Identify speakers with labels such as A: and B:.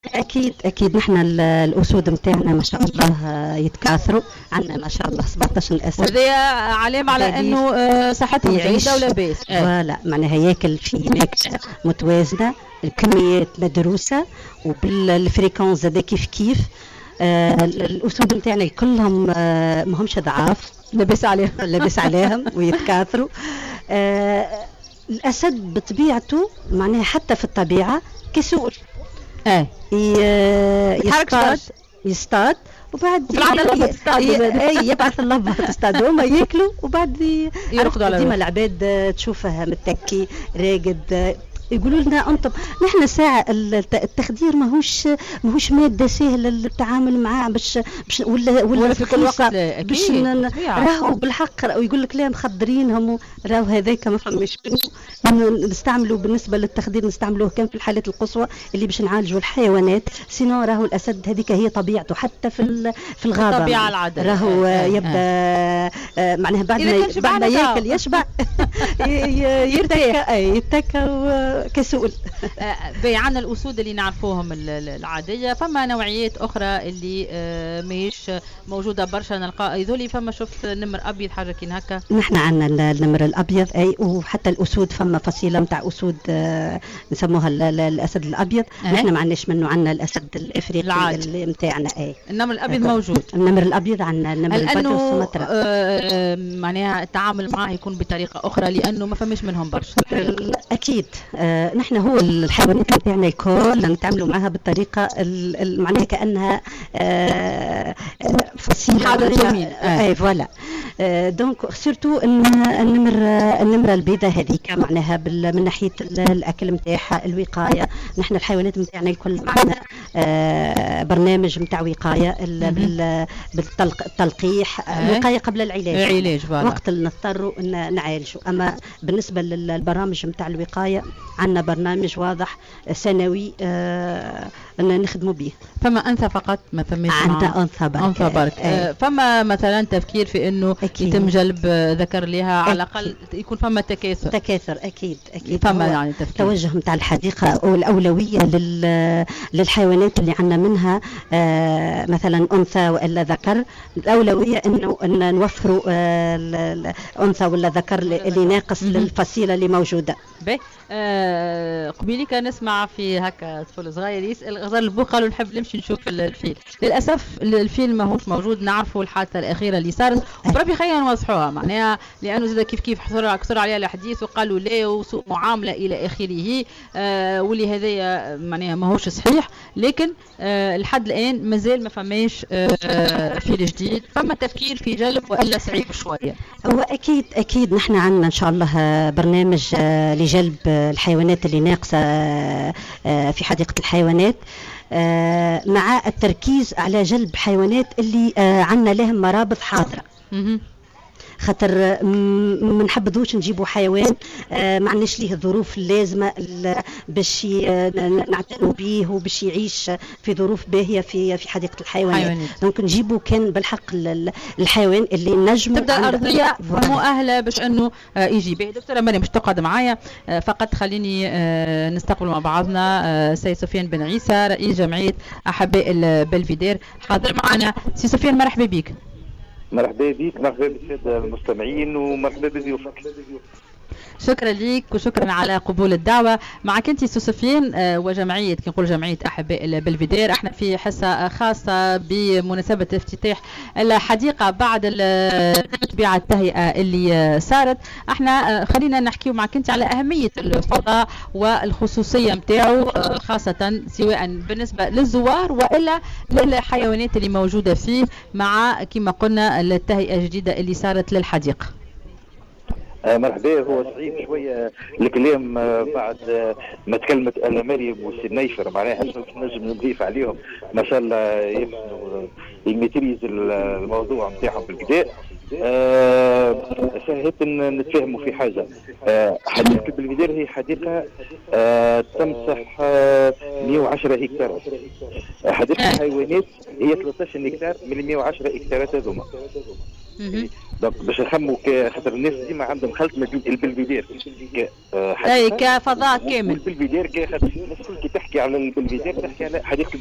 A: اكيد اكيد، نحن الاسود نتاعنا ما شاء الله يتكاثروا، عندنا ما شاء الله 17 اسد.
B: وهذا علامة على انه صحتهم جيدة ولا باس.
A: فوالا معناها ياكل في ماكلة متوازنة، الكميات مدروسة، وبالفريكونس زاد كيف كيف. الاسود نتاعنا كلهم ماهمش ضعاف،
B: لبس عليهم
A: لبس عليهم ويتكاثروا. الاسد بطبيعته معناها حتى في الطبيعة كسول، يصطاد وبعد يبعث اللبة تصطاد، هما ياكلوا وبعد يرقدوا على ديما العباد تشوفها متكي راقد. يقولوا لنا انتم نحن ساعه التخدير ماهوش ماده سهله للتعامل معاه باش ولا
B: في كل وقت
A: باش راهو بالحق، ويقول لك لا مخدرينهم، راهو هذاك ما فماش نستعملوا بالنسبه للتخدير، نستعملوه كان في الحالات القصوى اللي باش نعالجوا الحيوانات. سينو راهو الاسد هذيك هي طبيعته، حتى في الغابه
B: الطبيعه العادله
A: راهو يبدا معناها بعد ما ياكل يشبع يتكى كسول.
B: عندنا الاسود اللي نعرفوهم العاديه، فما نوعيات اخرى اللي ماهيش موجوده برشا نلقى ذولي. فما شفت نمر ابيض حاجه كي هكا.
A: نحن عندنا النمر الابيض وحتى الاسود، فما فصيله نتاع اسود نسموها الاسد الابيض. نحن ما عندناش منه، عندنا الاسد الافريقي اللي نتاعنا.
B: النمر الابيض موجود.
A: النمر الابيض عندنا النمر البدري والسمطرة.
B: معناها التعامل معه يكون بطريقه اخرى لانه ما فماش منهم برشا.
A: اكيد نحن هو الحيوانات نتاعنا الكل نتعاملوا معها بالطريقه معناها كانها فصيله
B: حاضر
A: فوالا. دونك سورتو النمره البيضاء هذيك معناها من ناحيه الاكل نتاعها، الوقايه. نحن الحيوانات نتاعنا الكل معنا برنامج نتاع وقايه بالتلقيح، وقايه قبل العلاج وقت اللي نضطروا نعالجوا. اما بالنسبه للبرامج نتاع الوقايه عندنا برنامج واضح سنوي نخدموا به.
B: فما انثى فقط ما فماش
A: عندنا انثى
B: برك. فما مثلا تفكير في انه يتم جلب ذكر لها على الاقل يكون فما
A: تكاثر. اكيد
B: فما يعني تفكير.
A: توجه نتاع الحديقه والاولويه للحيوانات اللي عندنا منها مثلا انثى والا ذكر. الاولويه انه نوفروا انثى ولا ذكر اللي ناقص للفصيله اللي موجوده.
B: قبيلي كان نسمع في هكا طفل صغير يسال غزال البو، قالوا نحب نمشي نشوف الفيل. للاسف الفيل ماهوش موجود. نعرفوا الحادثه الاخيره اللي صارت وبربي خلينا نوضحوها معناها، لانه زاد كيف كثر عليها الحديث وقالوا لا وسوء معامله الى اخره، واللي هذايا معناها ماهوش صحيح. لكن لحد الان مازال ما فماش فيل جديد. فما تفكير في جلب والا صعيب شويه؟
A: هو اكيد نحن عندنا ان شاء الله برنامج لجلب الحيوانات اللي ناقصه في حديقه الحوانات، مع التركيز على جلب حيوانات اللي عندنا لهم مرابط حاضره. خاطر ما نحبذوش نجيبوا حيوان ما عندناش ليه الظروف اللازمه باش نعتنوا به وباش يعيش في ظروف باهيه في حديقه الحيوانات. دونك نجيبوا كان بالحق الحيوان اللي نجم
B: تبدا الارضيه مؤهله باش انه يجي به. دكتوره مريم مش تقعد معايا فقط، خليني نستقبل مع بعضنا سي سفيان بن عيسى رئيس جمعيه احباء البلفيدير حاضر معنا. سي سفيان مرحبا بك.
C: مرحبا بك، مرحبا بالساده المستمعين، ومرحبا بضيوفك.
B: شكرا لك وشكرا على قبول الدعوة. معك انت سي سفيان وجمعية كي نقول جمعية أحباء البلفيدير. احنا في حصة خاصة بمناسبة افتتاح الحديقة بعد طبيعة التهيئة اللي صارت. احنا خلينا نحكي معك انت على أهمية الفضاء والخصوصية متاعه، خاصة سواء بالنسبة للزوار وإلا للحيوانات اللي موجودة فيه، مع كما قلنا التهيئة الجديدة اللي صارت للحديقة.
C: مرحبا. هو صعيب شويه الكلام بعد ما تكلمت انا مريم والسي نيفر، معناها نجم نضيف عليهم ما شاء الله يميتريز الموضوع نتاعهم بالكدا. سهلت نتفاهموا في حاجه. حديقه البلفيدير هي حديقه تمسح 110 هكتار. حديقه الحيوانات هي 13 هكتار من 110 هكتارات هذوما. دونك باش نخموا خاطر الناس ديما عندهم خلط ما بين البلفيدير
B: اي كفضاء كامل.
C: البلفيدير خاطر الناس الكل كي تحكي على البلفيدير تحكي على حديقه